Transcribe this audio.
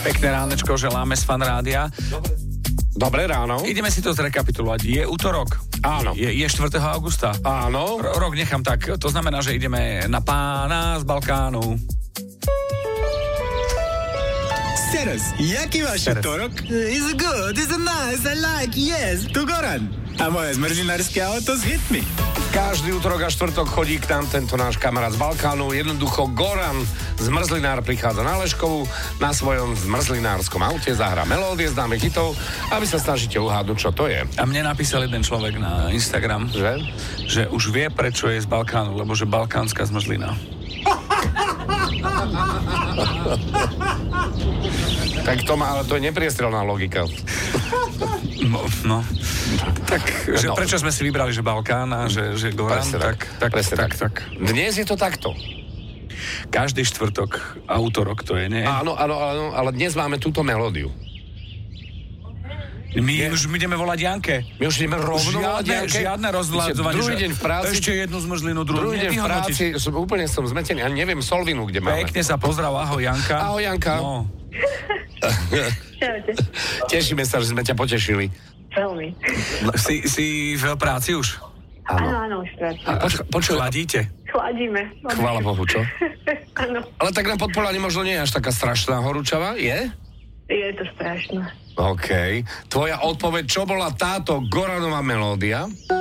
Pekné ránečko želáme z Fan Rádia. Dobré ráno. Ideme si to zrekapitulovať. Je útorok. Áno. Je 4. augusta. Áno. Rok nechám tak. To znamená, že ideme na pána z Balkánu. Serus, jaký váš útorok? Is good, is nice, I like, yes, tu Goran. A moje zmrzlinárske auto s hitmi. Každý útorok a štvrtok chodí k nám tento náš kamarát z Balkánu. Jednoducho Goran, zmrzlinár, prichádza na Leškovú na svojom zmrzlinárskom aute, zahrá melódie známych hitov a vy sa snažíte uhádnuť, čo to je. A mne napísal jeden človek na Instagram, Že? že už vie, prečo je z Balkánu, lebo že balkánska zmrzlina. Tak to má, ale to je nepriestrelná logika. No. Tak, že prečo sme si vybrali, že Balkán a že Goran, tak. Dnes je to takto. Každý štvrtok a útorok to je, nie? Áno, ale dnes máme túto melódiu. My už ideme volať Janke. My už ideme rovno volať Janke. Žiadne rozhľadzovanie. Druhý deň v práci. Ešte jednu zmrzlinu, druhý deň v práci. Úplne som zmetený. Ja neviem Solvinu, kde máme. Pekne sa pozdrav. Ahoj, Janka. Ahoj, Janka. No. Čaute. Tešíme sa, že sme ťa potešili. Veľmi. Si v práci už? Áno, už práci. Počuj, chladíte? Chladíme. Chvála Bohu, čo? Áno. Ale tak na Podpolani možno nie je až taká strašná horúčava, je? Je to strašné. OK. Tvoja odpoveď, čo bola táto Goranová melódia?